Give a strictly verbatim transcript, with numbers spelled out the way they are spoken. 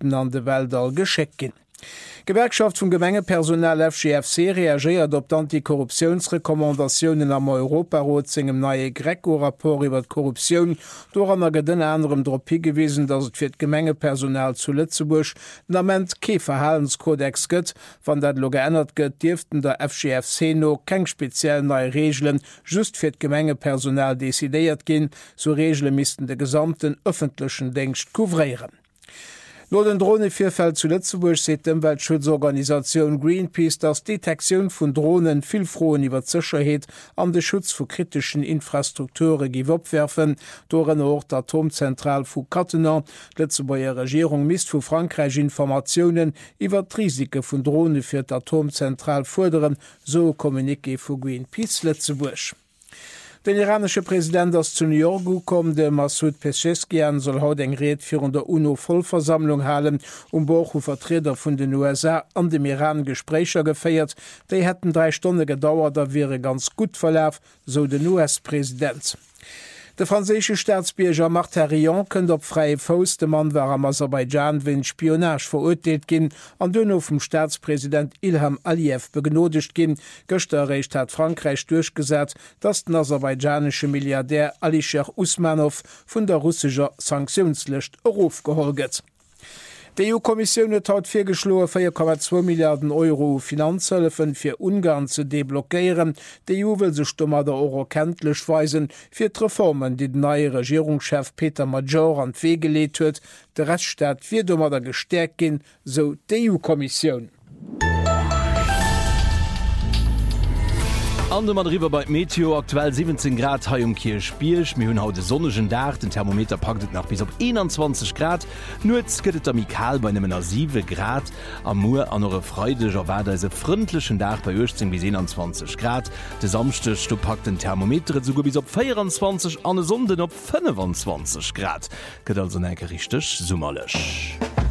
Gebieten an de Wälder gescheckt gin. Gewerkschaft vum Gemengepersonal F G F C reagiert op d'Antikorruptionsrekommandationen am Europarot engem neue Greco-Rapport iwwer Korruption, doranner gedenne anderem Dropie gewesen, dats et fir d Gemengepersonal zu Lützeburg nament ke Verhaltenskodex gëtt, wann dat lo geënnert gëtt, Diften der F G F C no keng speziell neue Regeln just fir d Gemengepersonal desideiert gin, so Regelle misisten de gesamten öffentlichen Dienst kouvrieren. No den Drohnevierfeld zu Lützeburg seet d' Umweltschutzorganisation Greenpeace, dass Detektion vun Drohnen villfroen iwwer Sicherheet an de Schutz vu kritischen Infrastrukture giw opwerfen, doren Ort Atomzentral vu Cattenom, Lützeburger Regierung misst vu Frankreich Informationen iwwer d'Risike vun Drohne fir d'Atomzentral forderen, so Kommuniké vu Greenpeace Lützeburg. Den iranische Präsident aus zu New York kom, de Massoud Pezeshkian soll haut eng Red vir der UNO-Vollversammlung halen, um Bochu Vertreter vun den U S A an dem Iran Gesprächer gefeiert. Dei hätten drei Stunden gedauert, da wäre ganz gut verlauf, so den U S-Präsident. Der französische Staatsbürger Martarion kënnt op freie Fos, de Mann war am Aserbaidschan wegen Spionage verurteilt gin, an dünno vum Staatspräsident Ilham Aliyev begnodigt gin. Gösterrecht hat Frankreich durchgesät, dass den aserbaidschanische Milliardär Alisher Usmanov vun der russischer Sanktionslicht aufgeholget. Die E U-Kommission hat vorgeschlagen, vier Komma zwei Milliarden Euro Finanzhilfen für Ungarn zu deblockieren. Die E U will sich dummer der Euro kenntlich weisen für die Reformen, die der neue Regierungschef Peter Major an die Wege gelegt hat. Der Rechtsstaat wird dummer der gestärkt gehen, so die E U-Kommission. An dem River bei Meteo aktuell siebzehn Grad ha um Kirchspielch, mir hunn haut de sonneschen Dach, den Thermometer paktet nach bis op einundzwanzig Grad. Nur gëtt der Mikal bei nemmen sieben Grad. Am Mur an eure Freudeger war da se frindlichen Dach bei achtzehn bis einundzwanzig Grad. De samste Sto packt den Thermometer sogar bis op vierundzwanzig an Sonden op fünfundzwanzig Grad. Gëtt also enke richtig summerlech.